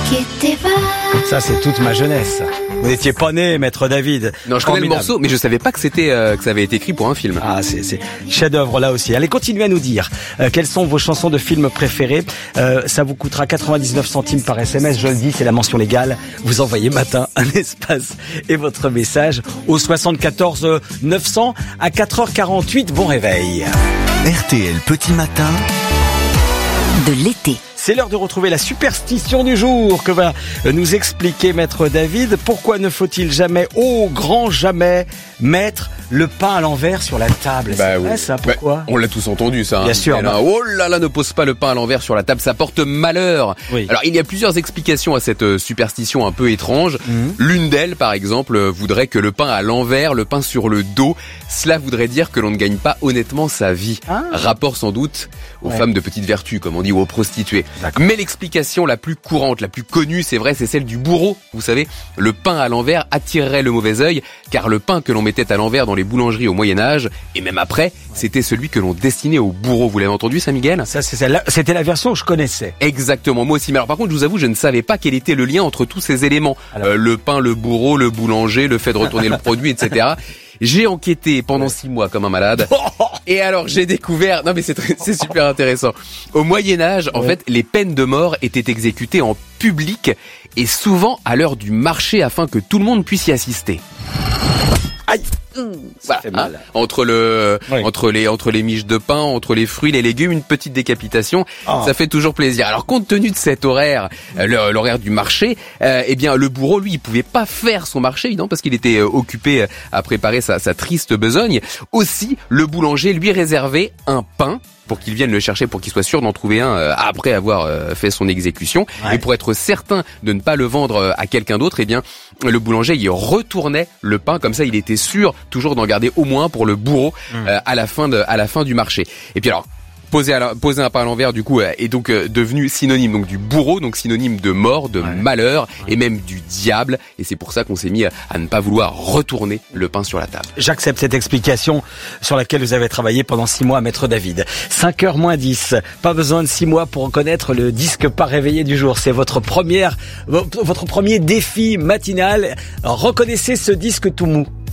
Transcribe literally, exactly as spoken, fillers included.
Ça, c'est toute ma jeunesse. Vous n'étiez pas né, Maître David. Non, je connais le morceau, mais je savais pas que c'était euh, que ça avait été écrit pour un film. Ah, c'est, c'est chef-d'œuvre là aussi. Allez, continuez à nous dire euh, quelles sont vos chansons de films préférées. Euh, ça vous coûtera quatre-vingt-dix-neuf centimes par S M S. Je le dis, c'est la mention légale. Vous envoyez matin un espace et votre message au soixante-quatorze neuf cents à quatre heures quarante-huit. Bon réveil. R T L Petit Matin de l'été. C'est l'heure de retrouver la superstition du jour que va nous expliquer Maître David. Pourquoi ne faut-il jamais, au grand jamais, mettre le pain à l'envers sur la table? Bah C'est oui. vrai ça, pourquoi bah, On l'a tous entendu ça. Bien hein. sûr. Là, oh là là, ne pose pas le pain à l'envers sur la table, ça porte malheur. Oui. Alors il y a plusieurs explications à cette euh, superstition un peu étrange. Mmh. L'une d'elles, par exemple, euh, voudrait que le pain à l'envers, le pain sur le dos, cela voudrait dire que l'on ne gagne pas honnêtement sa vie. Ah. Rapport sans doute aux Ouais. femmes de petite vertu, comme on dit, ou aux prostituées. D'accord. Mais l'explication la plus courante, la plus connue, c'est vrai, c'est celle du bourreau. Vous savez, le pain à l'envers attirerait le mauvais œil, car le pain que l'on mettait à l'envers dans les boulangeries au Moyen-Âge, et même après, c'était celui que l'on destinait au bourreau. Vous l'avez entendu ça, Miguel ? Ça, c'est celle-là. C'était la version que je connaissais. Exactement, moi aussi. Mais alors par contre, je vous avoue, je ne savais pas quel était le lien entre tous ces éléments. Alors. Euh, le pain, le bourreau, le boulanger, le fait de retourner le produit, et cetera. J'ai enquêté pendant six mois comme un malade. Et alors j'ai découvert, non mais c'est très- c'est super intéressant. Au Moyen-Âge, en Ouais. fait, les peines de mort étaient exécutées en public et souvent à l'heure du marché afin que tout le monde puisse y assister. Aïe. Voilà, fait mal. hein. Entre le, Oui. entre les, entre les miches de pain, entre les fruits, les légumes, une petite décapitation, Ah. ça fait toujours plaisir. Alors, compte tenu de cet horaire, euh, le- l'horaire du marché, euh, eh bien, le bourreau, lui, il pouvait pas faire son marché, évidemment, parce qu'il était euh, occupé euh, à préparer sa, sa triste besogne. Aussi, le boulanger lui réservait un pain pour qu'il vienne le chercher, pour qu'il soit sûr d'en trouver un euh, après avoir euh, fait son exécution. Ouais. Et pour être certain de ne pas le vendre euh, à quelqu'un d'autre, eh bien, le boulanger, il retournait le pain, comme ça, il était sûr toujours d'en garder au moins pour le bourreau euh, à la fin de, à la fin du marché. Et puis alors, poser, à la- poser un pain à l'envers, du coup, euh, est donc euh, devenu synonyme donc du bourreau, donc synonyme de mort, de Ouais. malheur et même du diable. Et c'est pour ça qu'on s'est mis à, à ne pas vouloir retourner le pain sur la table. J'accepte cette explication sur laquelle vous avez travaillé pendant six mois, Maître David. cinq heures moins dix. Pas besoin de six mois pour reconnaître le disque pas réveillé du jour. C'est votre première, votre votre premier défi matinal. Alors, reconnaissez ce disque tout mou.